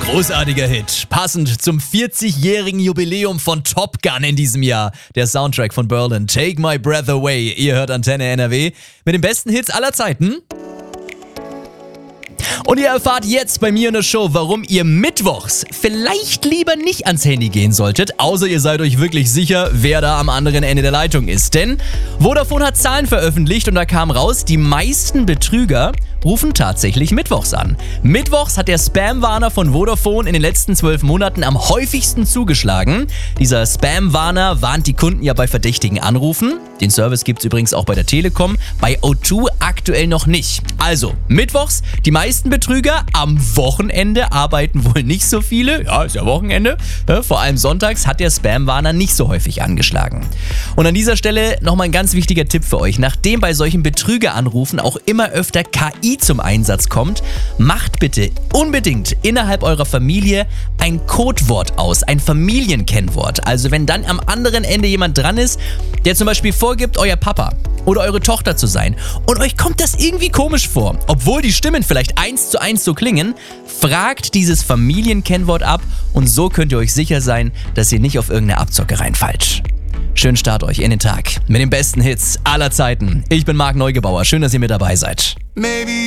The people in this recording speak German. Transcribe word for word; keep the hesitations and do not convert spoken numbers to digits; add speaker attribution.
Speaker 1: Großartiger Hit, passend zum vierzigjährigen Jubiläum von Top Gun in diesem Jahr. Der Soundtrack von Berlin, Take My Breath Away. Ihr hört Antenne N R W mit den besten Hits aller Zeiten. Und ihr erfahrt jetzt bei mir in der Show, warum ihr mittwochs vielleicht lieber nicht ans Handy gehen solltet, außer ihr seid euch wirklich sicher, wer da am anderen Ende der Leitung ist. Denn Vodafone hat Zahlen veröffentlicht und da kam raus, die meisten Betrüger rufen tatsächlich mittwochs an. Mittwochs hat der Spam-Warner von Vodafone in den letzten zwölf Monaten am häufigsten zugeschlagen. Dieser Spam-Warner warnt die Kunden ja bei verdächtigen Anrufen. Den Service gibt es übrigens auch bei der Telekom, bei O zwei aktuell noch nicht. Also, mittwochs, die meisten Betrüger, am Wochenende arbeiten wohl nicht so viele. Ja, ist ja Wochenende. Vor allem sonntags hat der Spam-Warner nicht so häufig angeschlagen. Und an dieser Stelle nochmal ein ganz wichtiger Tipp für euch. Nachdem bei solchen Betrügeranrufen auch immer öfter K I zum Einsatz kommt, macht bitte unbedingt innerhalb eurer Familie ein Codewort aus, ein Familienkennwort. Also wenn dann am anderen Ende jemand dran ist, der zum Beispiel vorgibt, euer Papa oder eure Tochter zu sein und euch kommt das irgendwie komisch vor, obwohl die Stimmen vielleicht eins zu eins so klingen, fragt dieses Familienkennwort ab und so könnt ihr euch sicher sein, dass ihr nicht auf irgendeine Abzocke reinfallt. Schönen Start euch in den Tag mit den besten Hits aller Zeiten. Ich bin Marc Neugebauer, schön, dass ihr mit dabei seid.
Speaker 2: Maybe